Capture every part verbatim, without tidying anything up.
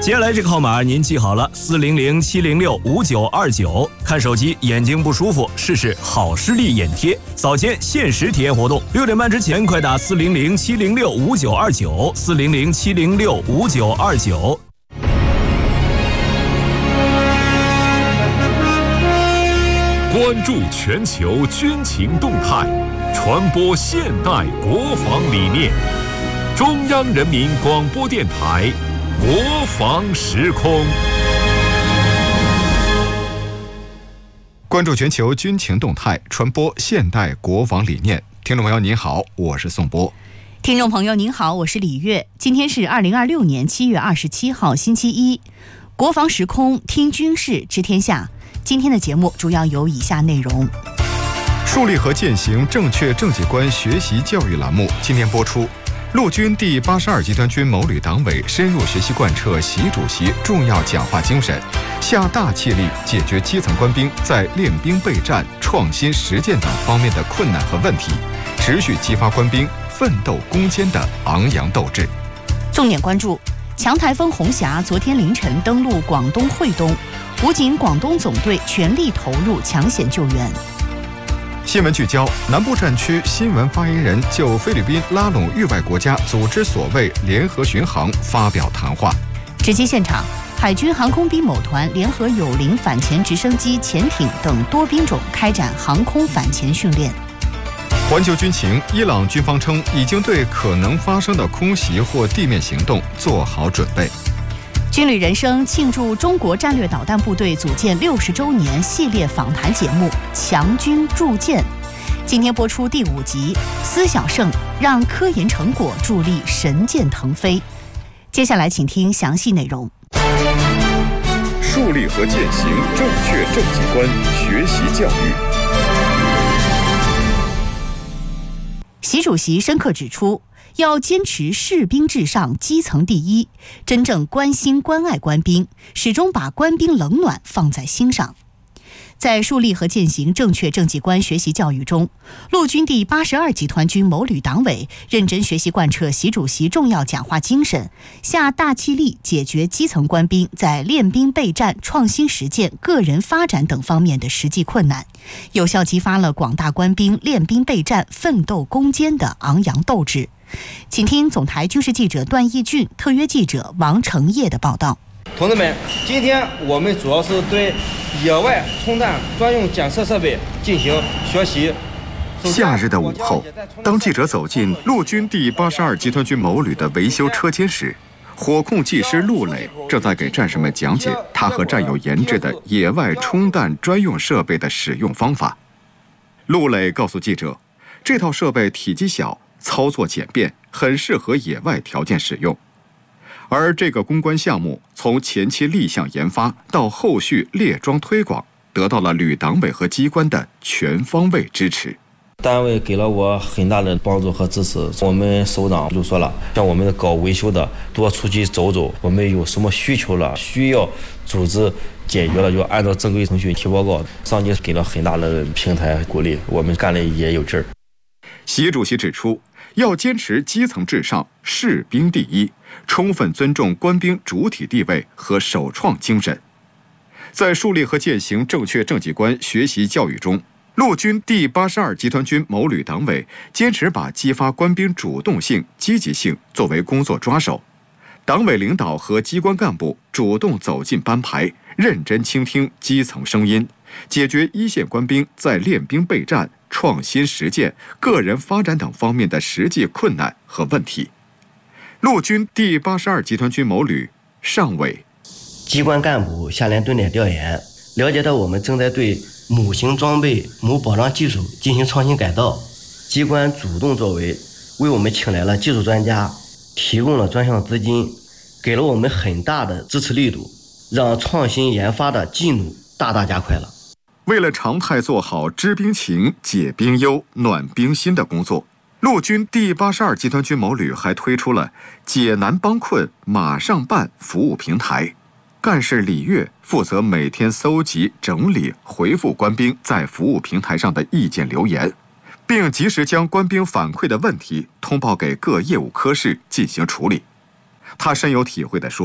接下来这个号码您记好了，四零零七零六五九二九。看手机眼睛不舒服，试试好视力眼贴，早间限时体验活动，六点半之前快打四零零七零六五九二九，四零零七零六五九二九。 关注全球军情动态，传播现代国防理念。中央人民广播电台国防时空。 关注全球军情动态，传播现代国防理念。听众朋友您好，我是宋波。 听众朋友您好，我是李月。今天是二零二六年七月二十七号星期一，国防时空听军事知天下。今天的节目主要有以下内容： 树立和践行正确政绩观学习教育栏目今天播出。陆军第八十二集团军某旅党委深入学习贯彻习主席重要讲话精神，下大气力解决基层官兵在练兵备战、创新实践等方面的困难和问题，持续激发官兵奋斗攻坚的昂扬斗志。 重点关注：强台风红霞昨天凌晨登陆广东惠东，武警广东总队全力投入抢险救援。 新闻聚焦：南部战区新闻发言人就菲律宾拉拢域外国家组织所谓联合巡航发表谈话。 直击现场，海军航空兵某团联合友邻反潜直升机、潜艇等多兵种开展航空反潜训练。 环球军情：伊朗军方称已经对可能发生的空袭或地面行动做好准备。 军旅人生庆祝中国战略导弹部队组建六十周年系列访谈节目《强军铸剑》，今天播出第五集，思小胜让科研成果助力神剑腾飞。接下来请听详细内容。 树立和践行正确政绩观学习教育。 习主席深刻指出，要坚持士兵至上、基层第一，真正关心关爱官兵，始终把官兵冷暖放在心上。在树立和践行正确政绩观学习教育中，陆军第八十二集团军某旅党委认真学习贯彻习主席重要讲话精神，下大气力解决基层官兵在练兵备战、创新实践、个人发展等方面的实际困难，有效激发了广大官兵练兵备战、奋斗攻坚的昂扬斗志。请听总台军事记者段义俊、特约记者王成业的报道。 同志们，今天我们主要是对野外冲弹专用检测设备进行学习。 夏日的午后，当记者走进陆军第八十二集团军某旅的维修车间时，火控技师陆磊正在给战士们讲解他和战友研制的野外冲弹专用设备的使用方法。陆磊告诉记者，这套设备体积小，操作简便，很适合野外条件使用。而这个攻关项目从前期立项研发到后续列装推广，得到了旅党委和机关的全方位支持。 单位给了我很大的帮助和支持，我们首长就说了，像我们搞维修的多出去走走，我们有什么需求了，需要组织解决了，就按照正规程序提报告。上级给了很大的平台鼓励，我们干的也有劲儿。 习主席指出，要坚持基层至上、士兵第一，充分尊重官兵主体地位和首创精神。在树立和践行正确政绩观学习教育中，陆军第八十二集团军某旅党委坚持把激发官兵主动性、积极性作为工作抓手。党委领导和机关干部主动走进班排，认真倾听基层声音，解决一线官兵在练兵备战、创新实践、个人发展等方面的实际困难和问题。陆军第八十二集团军某旅上尉、 机关干部下连蹲点调研，了解到我们正在对某型装备、某保障技术进行创新改造，机关主动作为，为我们请来了技术专家，提供了专项资金，给了我们很大的支持力度，让创新研发的进度大大加快了。 为了常态做好知兵情、解兵忧、暖兵心的工作，陆军第八十二集团军某旅还推出了解难帮困马上办服务平台。干事李月负责每天搜集、整理、回复官兵在服务平台上的意见留言，并及时将官兵反馈的问题通报给各业务科室进行处理。他深有体会地说，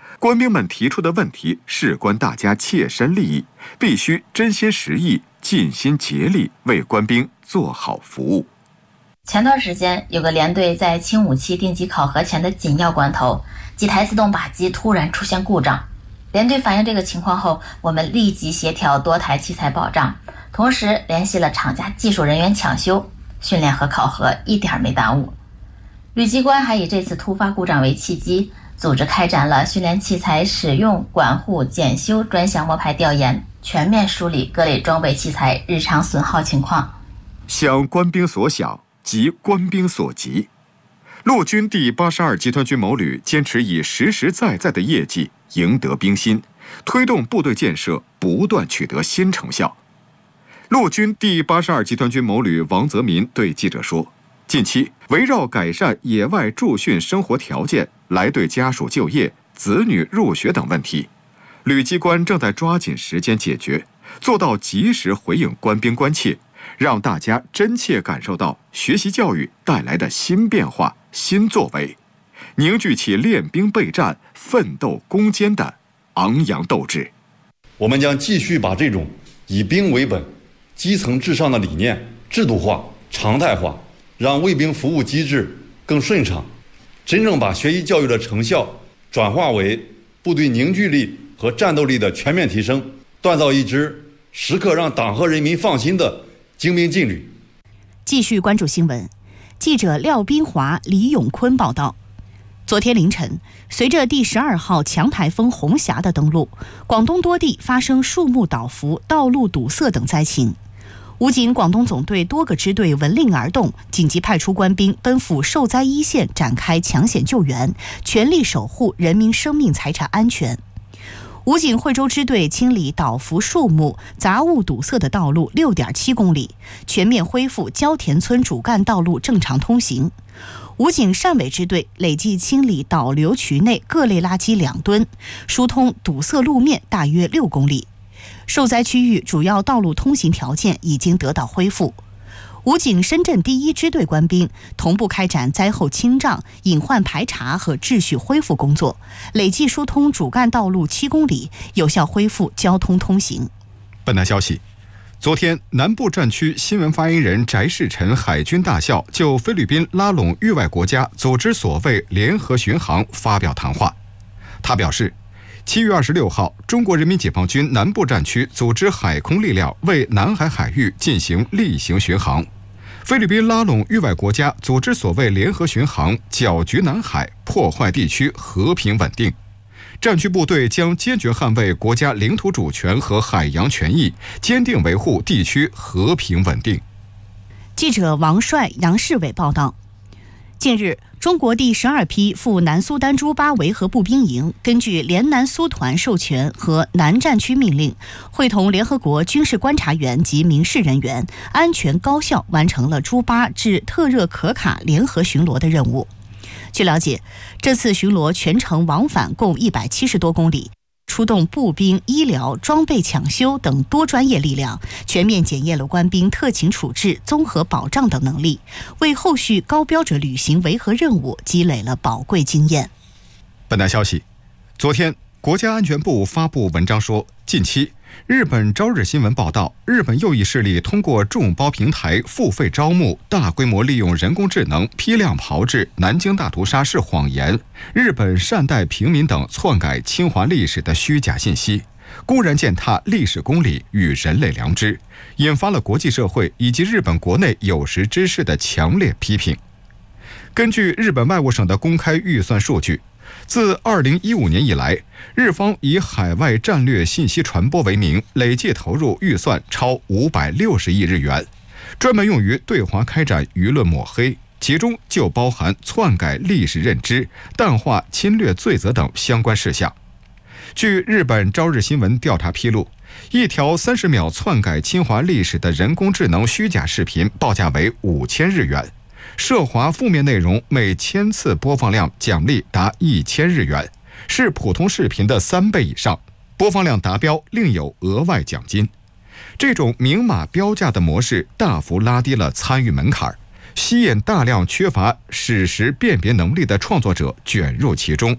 官兵们提出的问题事关大家切身利益，必须真心实意、尽心竭力为官兵做好服务。 前段时间，有个连队在清武期定级考核前的紧要关头，几台自动靶机突然出现故障。连队反映这个情况后，我们立即协调多台器材保障，同时联系了厂家技术人员抢修，训练和考核一点没耽误。旅机关还以这次突发故障为契机，组织开展了训练器材使用、管护、检修专项摸排调研，全面梳理各类装备器材日常损耗情况。 想官兵所想，急官兵所急。陆军第八十二集团军某旅坚持以实实在在的业绩赢得兵心，推动部队建设不断取得新成效。陆军第八十二集团军某旅王泽民对记者说，近期围绕改善野外驻训生活条件、来队家属就业、子女入学等问题，旅机关正在抓紧时间解决，做到及时回应官兵关切，让大家真切感受到学习教育带来的新变化、新作为，凝聚起练兵备战、奋斗攻坚的昂扬斗志。 我们将继续把这种以兵为本、基层至上的理念制度化、常态化，让卫兵服务机制更顺畅，真正把学习教育的成效转化为部队凝聚力和战斗力的全面提升，锻造一支时刻让党和人民放心的精兵劲旅。 继续关注新闻，记者廖斌华、李永坤报道。昨天凌晨，随着第十二号强台风红霞的登陆，广东多地发生树木倒伏、道路堵塞等灾情。武警广东总队多个支队闻令而动，紧急派出官兵奔赴受灾一线，展开抢险救援，全力守护人民生命财产安全。武警惠州支队清理倒伏树木、杂物堵塞的道路 六点七公里，全面恢复焦田村主干道路正常通行。武警汕尾支队累计清理导流渠内各类垃圾两吨，疏通堵塞路面大约六公里。受灾区域主要道路通行条件已经得到恢复。武警深圳第一支队官兵同步开展灾后清障、隐患排查和秩序恢复工作，累计疏通主干道路七公里，有效恢复交通通行。 本台消息，昨天，南部战区新闻发言人翟世臣海军大校就菲律宾拉拢域外国家组织所谓联合巡航发表谈话。他表示，七月二十六号，中国人民解放军南部战区组织海空力量为南海海域进行例行巡航。菲律宾拉拢域外国家组织所谓联合巡航，搅局南海，破坏地区和平稳定。战区部队将坚决捍卫国家领土主权和海洋权益，坚定维护地区和平稳定。 记者王帅、杨世伟报道。近日，中国第十二批赴南苏丹朱巴维和步兵营根据联南苏团授权和南战区命令，会同联合国军事观察员及民事人员，安全高效完成了朱巴至特热可卡联合巡逻的任务。据了解，这次巡逻全程往返共一百七十多公里，出动步兵、医疗、装备抢修等多专业力量，全面检验了官兵特勤处置、综合保障等能力，为后续高标准履行维和任务积累了宝贵经验。 本台消息，昨天国家安全部发布文章说，近期日本朝日新闻报道，日本右翼势力通过众包平台付费招募，大规模利用人工智能批量炮制南京大屠杀是谎言、日本善待平民等篡改侵华历史的虚假信息，公然践踏历史公理与人类良知，引发了国际社会以及日本国内有识之士的强烈批评。根据日本外务省的公开预算数据，自二零一五年以来，日方以海外战略信息传播为名，累计投入预算超五百六十亿日元，专门用于对华开展舆论抹黑，其中就包含篡改历史认知、淡化侵略罪责等相关事项。据日本朝日新闻调查披露，一条三十秒篡改侵华历史的人工智能虚假视频报价为五千日元。涉华负面内容每千次播放量奖励达一千日元，是普通视频的三倍以上，播放量达标另有额外奖金。这种明码标价的模式大幅拉低了参与门槛，吸引大量缺乏史实辨别能力的创作者卷入其中，